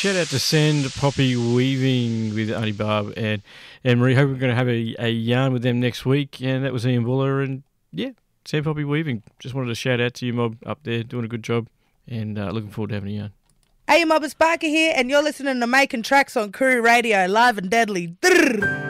shout out to Sand Poppy Weaving with Auntie Barb and Marie. Hope we're going to have a yarn with them next week. And that was Ian Buller. And yeah, Sand Poppy Weaving. Just wanted to shout out to you, Mob, up there, doing a good job. And looking forward to having a yarn. Hey, Mob, it's Barker here, and you're listening to Making Tracks on Koori Radio, live and deadly. Drrr.